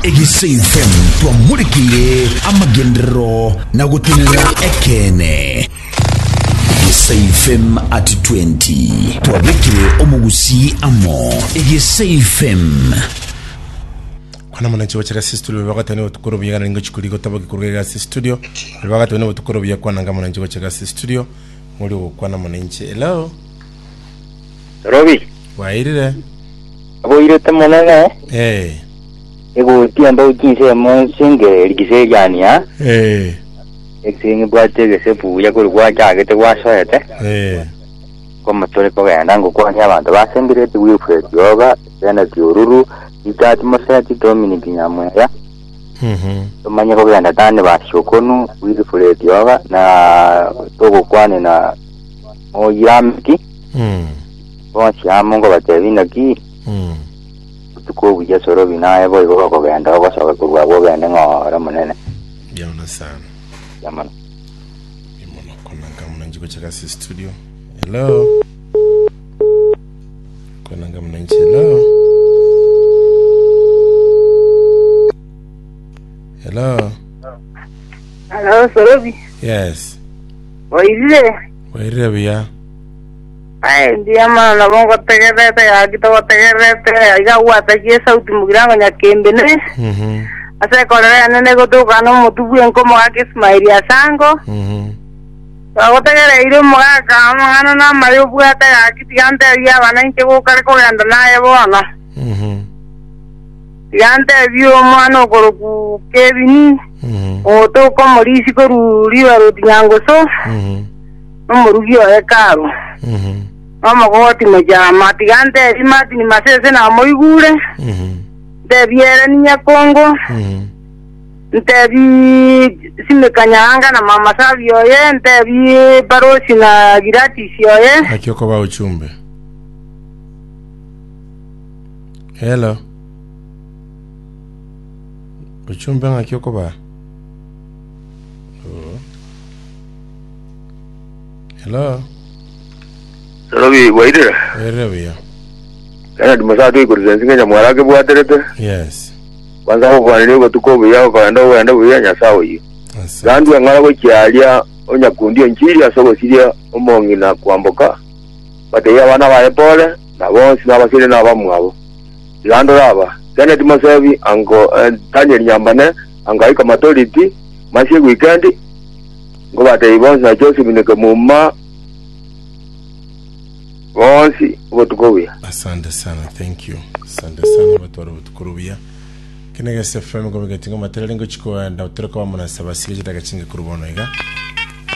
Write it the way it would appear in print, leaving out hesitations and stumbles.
Egisefem twamurikire amagendero na gutinira ekene. Egisefem at 20 twabikire omugusi amo. Egisefem Kana mwananchi wachaka studio wakati wene watukoro biyagana lingo chikuliko tabaki kurugega studio wakati wene watukoro biyakwana nga mwananchi wachaka studio mwuli wakwana mwananchi. Hello Robi wairire abo irete monene ego tiamba ukise monsinge ligise yani ha eksingi bwate gese buya ko rwaja gete washoyete ko matore ko ganda ngo kwa abantu basembire ti Wilfred yoga yana byururu itati masati Dominic Nyamweya tumanye ko ganda tane bashokonu Wilfred yoga na togo kwane na oyamki Bonsi amongo batebina ki tuko buja soro binaye boy ko ganda ko sabe kurwa bo ganda ngora munene Yamana sana Yamana kona kama nanjiko chaka studio. Hello kona kama nanjiko. Hello Sorobi. Yes wairire biya ndia mana bongo tegerete ya kito tegerete aiga wata ki sauti mugirango nya kembene ase kolera nene gotuka no mutubu enkomo akismairi asango agotegere ire muga mwana na mayo bwata ya kitigante ya bana nke bokare ko ganda naye bona tigante bio mwana okoroku kebini oto ko morisi ko ruri baro tinyango so nomurugio ekaro amagoti majama tigante imati ni masese na moigure debiere ninya Kongo ntebi simekanyanga na mama savio ye ntebi barosi na girati sio ye akioko ba uchumbe. Hello uchumbe akioko ba Hello Sorobi wairire biya kana dimasatu ikuruzenzinga nyamwarake bwaterete yes kwanza ko kwanire ko tukobuya ko anda buya nyasawo yi gandu ngara ko kyalia onyakundi enjiri asogo siria omongi na kwamboka bateya bana bae pole na bonsi na basire na bamwabo gandu raba kana dimasabi ango tanye nyambane angaika matoliti masi weekend ngo bateye bonsi na Joseph ne kamuma bonsi botukobuya. Asante sana, thank you. Asante sana batwara botukobuya. Kinega SFM go megatingo materengo chiko anda utereka wa mwana sabasije daga chinga kurubona iga